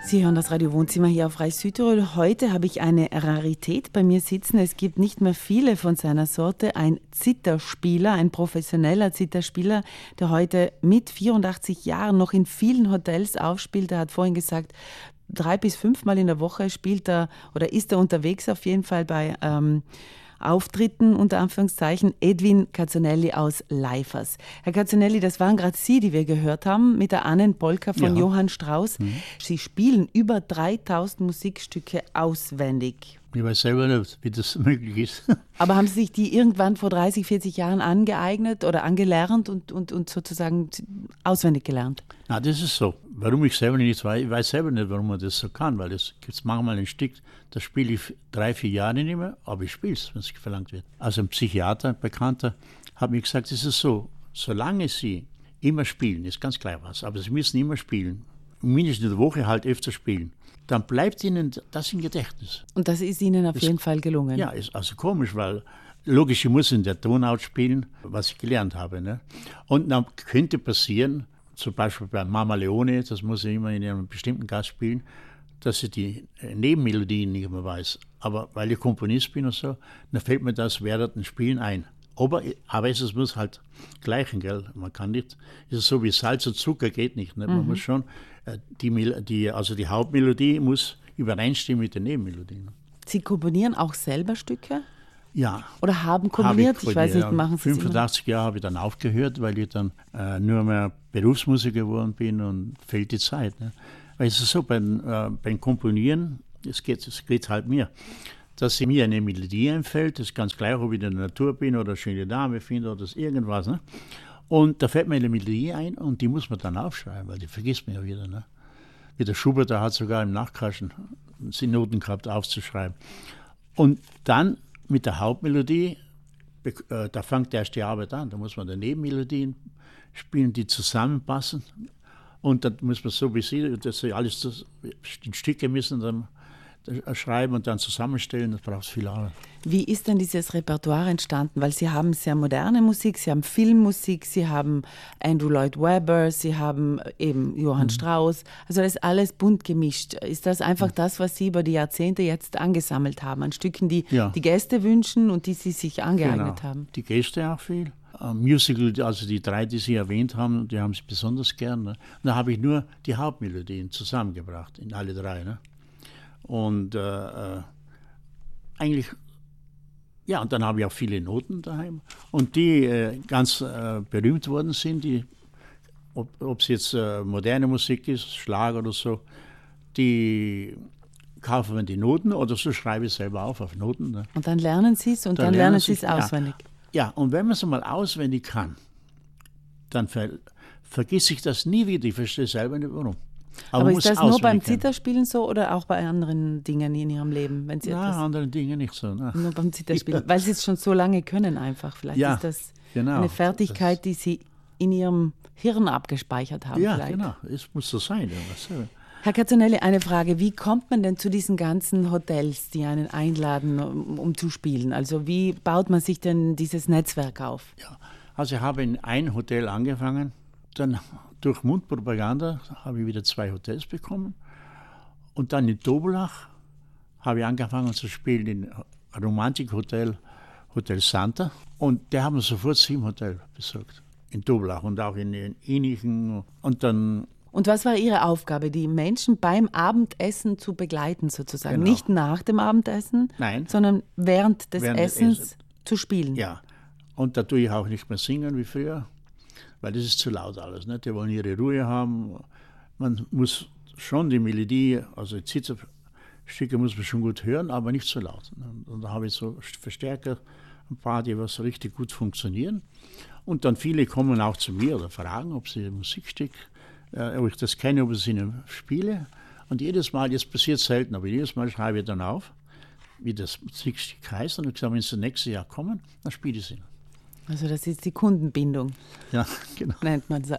Sie hören das Radio Wohnzimmer hier auf Reich Südtirol. Heute habe ich eine Rarität bei mir sitzen. Es gibt nicht mehr viele von seiner Sorte. Ein Zitherspieler, ein professioneller Zitherspieler, der heute mit 84 Jahren noch in vielen Hotels aufspielt. Er hat vorhin gesagt, 3 bis 5 Mal in der Woche spielt er oder ist er unterwegs auf jeden Fall bei Auftritten, unter Anführungszeichen, Edwin Cazzonelli aus Leifers. Herr Cazzonelli, das waren gerade Sie, die wir gehört haben, mit der Annenpolka von Johann Strauss. Sie spielen über 3000 Musikstücke auswendig. Ich weiß selber nicht, wie das möglich ist. Aber haben Sie sich die irgendwann vor 30, 40 Jahren angeeignet oder angelernt und sozusagen auswendig gelernt? Na, das ist so. Warum ich selber nicht weiß, ich weiß selber nicht, warum man das so kann, weil es gibt manchmal ein Stück, das spiele ich 3, 4 Jahre nicht mehr, aber ich spiele es, wenn es verlangt wird. Also ein Psychiater, ein Bekannter, hat mir gesagt, es ist so, solange Sie immer spielen, ist ganz klar was, aber Sie müssen immer spielen, mindestens in der Woche halt öfter spielen, dann bleibt Ihnen das im Gedächtnis. Und das ist Ihnen auf jeden Fall gelungen? Ja, ist also komisch, weil logisch, ich muss in der Tonart spielen, was ich gelernt habe. Ne? Und dann könnte passieren, zum Beispiel bei Mama Leone, das muss ich immer in einem bestimmten Gast spielen, dass ich die Nebenmelodien nicht mehr weiß. Aber weil ich Komponist bin und so, dann fällt mir das während dem Spielen ein. Aber es muss halt gleichen, gell? Man kann nicht, es ist so wie Salz und Zucker geht nicht. Ne? Man muss schon, die Hauptmelodie muss übereinstimmen mit den Nebenmelodien. Sie komponieren auch selber Stücke? Ja. Oder haben komponiert? Ich weiß nicht, machen Sie es 85 Jahre habe ich dann aufgehört, weil ich dann nur mehr Berufsmusiker geworden bin und fehlt die Zeit. Ne? Weil es ist so, beim Komponieren, es geht halt mir, dass mir eine Melodie einfällt, das ist ganz gleich, ob ich in der Natur bin oder eine schöne Dame finde oder irgendwas. Ne? Und da fällt mir eine Melodie ein und die muss man dann aufschreiben, weil die vergisst man ja wieder. Ne? Wie der Schubert, der hat sogar im Nachkaschen die Noten gehabt, aufzuschreiben. Und dann mit der Hauptmelodie, da fängt erst die Arbeit an. Da muss man die Nebenmelodien spielen, die zusammenpassen. Und dann muss man so wie Sie, das alles in Stücke müssen dann schreiben und dann zusammenstellen. Das braucht viel Arbeit. Wie ist denn dieses Repertoire entstanden? Weil Sie haben sehr moderne Musik, Sie haben Filmmusik, Sie haben Andrew Lloyd Webber, Sie haben eben Johann Strauss. Also das ist alles bunt gemischt. Ist das einfach das, was Sie über die Jahrzehnte jetzt angesammelt haben, an Stücken, die die Gäste wünschen und die Sie sich angeeignet haben? Die Gäste auch viel. Musical, also die 3, die Sie erwähnt haben, die haben Sie besonders gern. Ne? Da habe ich nur die Hauptmelodien zusammengebracht, in alle 3. Ne? Und eigentlich, ja, und dann habe ich auch viele Noten daheim. Und die ganz berühmt worden sind, ob es jetzt moderne Musik ist, Schlager oder so, die kaufen wir die Noten oder so schreibe ich selber auf Noten. Ne? Und dann lernen Sie es und dann lernen Sie es auswendig. Ja, und wenn man es mal auswendig kann, dann vergisst ich das nie wieder. Ich verstehe selber nicht, warum. Aber ist das nur beim Zitherspielen so oder auch bei anderen Dingen in Ihrem Leben? Wenn Sie anderen Dingen nicht so. Ne? Nur beim Zitherspielen, weil Sie es schon so lange können einfach. Vielleicht ist das eine Fertigkeit, die Sie in Ihrem Hirn abgespeichert haben. Ja, vielleicht. Genau, es muss so sein. Herr Cazzonelli, eine Frage, wie kommt man denn zu diesen ganzen Hotels, die einen einladen, um zu spielen? Also wie baut man sich denn dieses Netzwerk auf? Ja, also ich habe in ein Hotel angefangen, dann durch Mundpropaganda habe ich wieder 2 Hotels bekommen und dann in Toblach habe ich angefangen zu spielen in Romantikhotel, Hotel Santa und der haben mir sofort 7 Hotels besorgt, in Toblach und auch in Inichen und dann... Und was war Ihre Aufgabe, die Menschen beim Abendessen zu begleiten sozusagen? Genau. Nicht nach dem Abendessen, sondern während des Essens zu spielen? Ja, und da tue ich auch nicht mehr singen wie früher, weil das ist zu laut alles. Ne? Die wollen ihre Ruhe haben. Man muss schon die Melodie, also Zitherstücke muss man schon gut hören, aber nicht so laut. Und da habe ich so Verstärker, ein paar, die was richtig gut funktionieren. Und dann viele kommen auch zu mir oder fragen, ob sie ein Musikstück, ob ich das kenne, ob ich es ihnen spiele. Und jedes Mal, das passiert selten, aber jedes Mal schreibe ich dann auf, wie das Musikstück heißt. Und ich sage, wenn sie nächstes Jahr kommen, dann spiele ich es ihnen. Also das ist die Kundenbindung. Ja, genau. Nennt man so.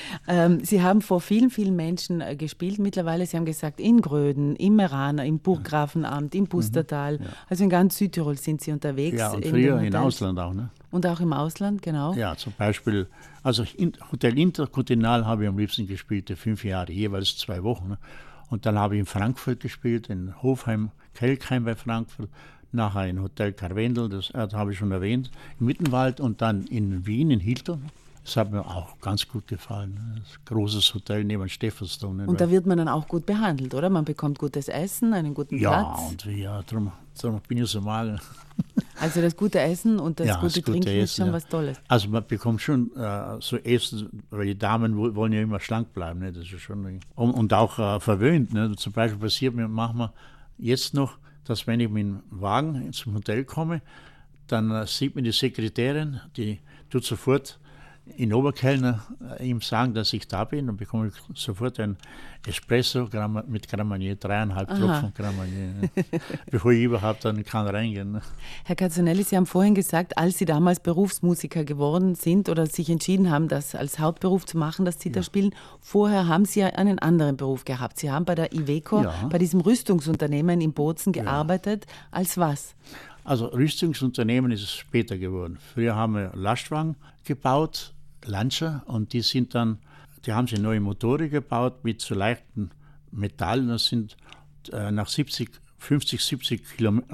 Sie haben vor vielen, vielen Menschen gespielt. Mittlerweile, Sie haben gesagt, in Gröden, im Meraner, im Burggrafenamt, im Pustertal. Ja. Also in ganz Südtirol sind Sie unterwegs. Ja, und früher im Ausland auch. Ne? Und auch im Ausland, genau. Ja, zum Beispiel, also Hotel Intercontinental habe ich am liebsten gespielt, 5 Jahre, jeweils 2 Wochen. Ne? Und dann habe ich in Frankfurt gespielt, in Hofheim, Kelkheim bei Frankfurt, nachher in Hotel Karwendel, das habe ich schon erwähnt, im Mittenwald und dann in Wien, in Hilton. Das hat mir auch ganz gut gefallen. Das ist ein großes Hotel neben Stephansdom. Und da wird man dann auch gut behandelt, oder? Man bekommt gutes Essen, einen guten Platz. Darum bin ich so mager. Also das gute Essen und das gute Trinken ist schon was Tolles. Also man bekommt schon so Essen, weil die Damen wollen ja immer schlank bleiben. Ne? Das ist schon, und auch verwöhnt. Ne? Zum Beispiel passiert mir manchmal jetzt noch, dass wenn ich mit dem Wagen zum Hotel komme, dann sieht mir die Sekretärin, die tut sofort in Oberkellner ihm sagen, dass ich da bin, und bekomme ich sofort ein Espresso mit Grand Marnier, 3,5 Tropfen Grand Marnier, bevor ich überhaupt dann kann reingehen. Ne? Herr Cazzonelli, Sie haben vorhin gesagt, als Sie damals Berufsmusiker geworden sind oder sich entschieden haben, das als Hauptberuf zu machen, das Zitherspielen, vorher haben Sie ja einen anderen Beruf gehabt. Sie haben bei der Iveco, bei diesem Rüstungsunternehmen in Bozen gearbeitet. Als was? Also Rüstungsunternehmen ist es später geworden. Früher haben wir Lastwagen gebaut, Lancia, und die haben sie neue Motoren gebaut mit so leichten Metallen. Das sind nach 50, 70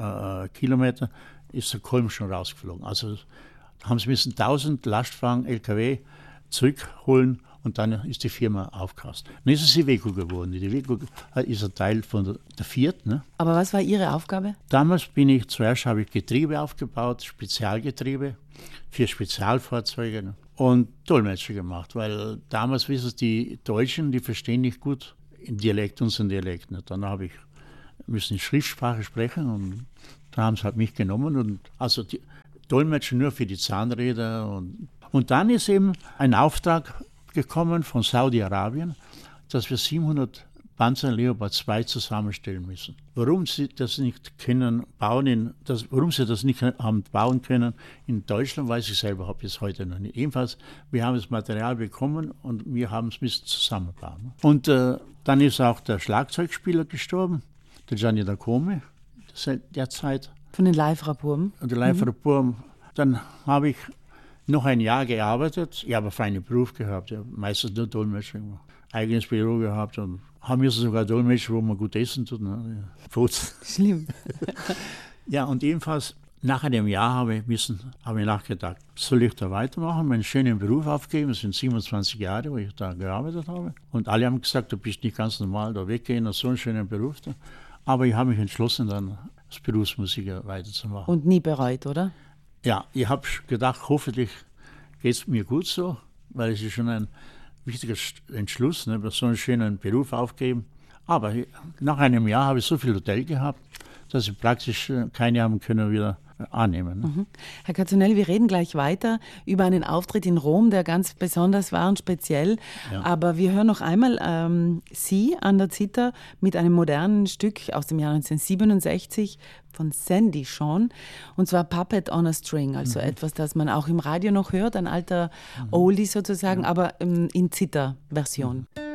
Kilometer ist der Kolben schon rausgeflogen. Also haben sie müssen 1000 Lastwagen, LKW zurückholen, und dann ist die Firma aufgekauft. Dann ist es Iveco geworden. Die Iveco ist ein Teil von der Fiat. Ne? Aber was war Ihre Aufgabe? Damals habe ich Getriebe aufgebaut, Spezialgetriebe für Spezialfahrzeuge, ne? Und Dolmetscher gemacht, weil damals wissen Sie, die Deutschen, die verstehen nicht gut unseren Dialekt. Ne? Dann müssen die Schriftsprache sprechen, und da haben sie halt mich genommen, und also die Dolmetscher nur für die Zahnräder. Und dann ist eben ein Auftrag gekommen von Saudi-Arabien, dass wir 700 Panzer Leopard 2 zusammenstellen müssen. Warum sie das nicht haben bauen können in Deutschland, weiß ich selber bis heute noch nicht. Jedenfalls, wir haben das Material bekommen, und wir haben es müssen zusammenbauen. Und dann ist auch der Schlagzeugspieler gestorben, der Gianni D'Acome, seit der Zeit. Von den Live-Rapporten? Und die Live-Rapporten. Dann habe ich noch ein Jahr gearbeitet. Ich habe einen freien Beruf gehabt, meistens nur Dolmetscher gemacht. Eigenes Büro gehabt, und haben wir sogar Dolmetscher, wo man gut essen tut. Ne? Schlimm. Ja, und jedenfalls nach einem Jahr habe ich nachgedacht, soll ich da weitermachen, meinen schönen Beruf aufgeben? Das sind 27 Jahre, wo ich da gearbeitet habe. Und alle haben gesagt, du bist nicht ganz normal da weggehen aus so einem schönen Beruf. Da. Aber ich habe mich entschlossen, dann als Berufsmusiker weiterzumachen. Und nie bereut, oder? Ja, ich habe gedacht, hoffentlich geht es mir gut so, weil es ist schon ein wichtiger Entschluss, ne, so einen schönen Beruf aufgeben. Aber nach einem Jahr habe ich so viel Hotel gehabt, dass ich praktisch keine haben können wieder annehmen. Ne? Mhm. Herr Cazzonelli, wir reden gleich weiter über einen Auftritt in Rom, der ganz besonders war und speziell. Ja. Aber wir hören noch einmal Sie an der Zither mit einem modernen Stück aus dem Jahr 1967 von Sandy Shawn, und zwar Puppet on a String, also etwas, das man auch im Radio noch hört, ein alter Oldie sozusagen, aber in Zither-Version.